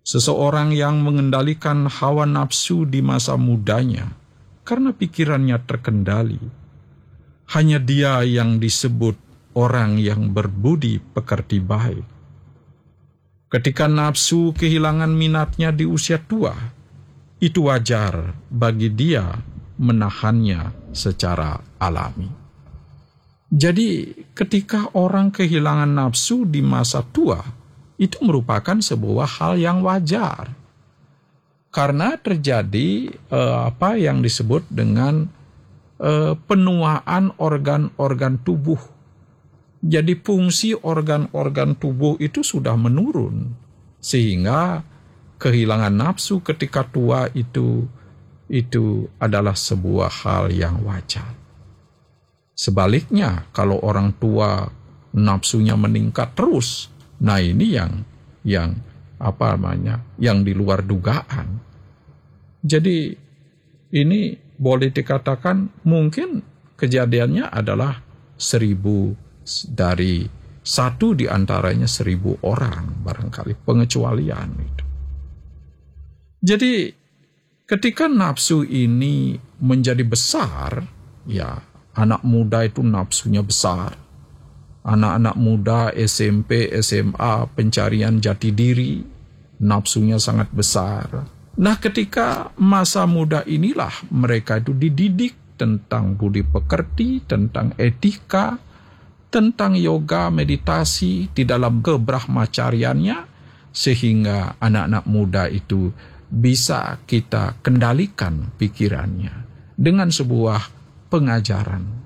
Seseorang yang mengendalikan hawa nafsu di masa mudanya karena pikirannya terkendali. Hanya dia yang disebut orang yang berbudi pekerti baik. Ketika nafsu kehilangan minatnya di usia tua, itu wajar bagi dia menahannya secara alami. Jadi ketika orang kehilangan nafsu di masa tua, itu merupakan sebuah hal yang wajar. Karena terjadi apa yang disebut dengan penuaan organ-organ tubuh. Jadi fungsi organ-organ tubuh itu sudah menurun. Sehingga kehilangan nafsu ketika tua itu adalah sebuah hal yang wajar. Sebaliknya, kalau orang tua nafsunya meningkat terus, nah ini yang di luar dugaan. Jadi ini boleh dikatakan mungkin kejadiannya adalah 1.000 dari satu di antaranya 1.000 orang barangkali pengecualian itu. Jadi ketika nafsu ini menjadi besar, ya anak muda itu nafsunya besar. Anak-anak muda SMP, SMA, pencarian jati diri, nafsunya sangat besar. Nah, ketika masa muda inilah mereka itu dididik tentang budi pekerti, tentang etika, tentang yoga, meditasi di dalam kebrahmacaryanya, sehingga anak-anak muda itu bisa kita kendalikan pikirannya dengan sebuah pengajaran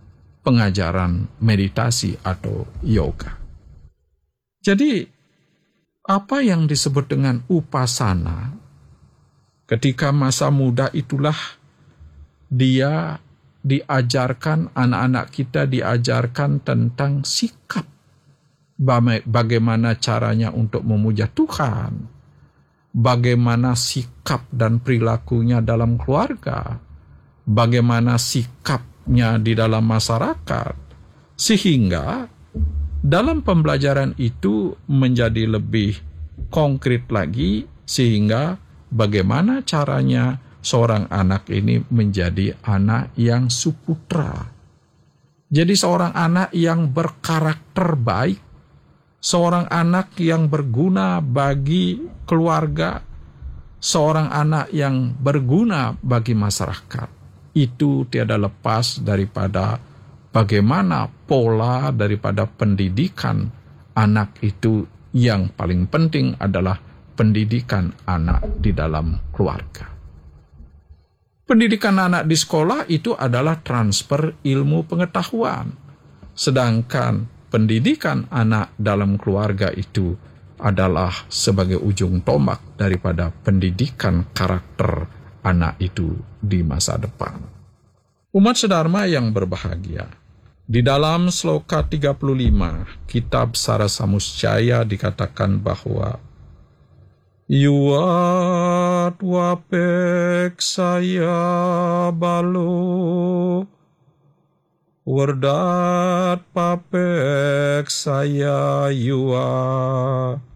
meditasi atau yoga. Jadi, apa yang disebut dengan upasana, ketika masa muda itulah dia diajarkan, anak-anak kita diajarkan tentang sikap. Bagaimana caranya untuk memuja Tuhan, bagaimana sikap dan perilakunya dalam keluarga, bagaimana sikapnya di dalam masyarakat, sehingga dalam pembelajaran itu menjadi lebih konkret lagi, sehingga bagaimana caranya seorang anak ini menjadi anak yang suputra. Jadi seorang anak yang berkarakter baik, seorang anak yang berguna bagi keluarga, seorang anak yang berguna bagi masyarakat. Itu tiada lepas daripada bagaimana pola daripada pendidikan anak itu. Yang paling penting adalah pendidikan anak di dalam keluarga. Pendidikan anak di sekolah itu adalah transfer ilmu pengetahuan. Sedangkan pendidikan anak dalam keluarga itu adalah sebagai ujung tombak daripada pendidikan karakter anak itu di masa depan. Umat sedharma yang berbahagia, di dalam sloka 35 kitab Sarasamuscaya dikatakan bahwa Yuat wapek saya balu, werdat papek saya yua,